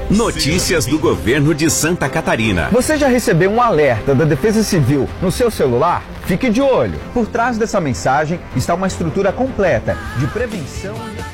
Notícias do governo de Santa Catarina. Você já recebeu um alerta da Defesa Civil no seu celular? Fique de olho. Por trás dessa mensagem está uma estrutura completa de prevenção.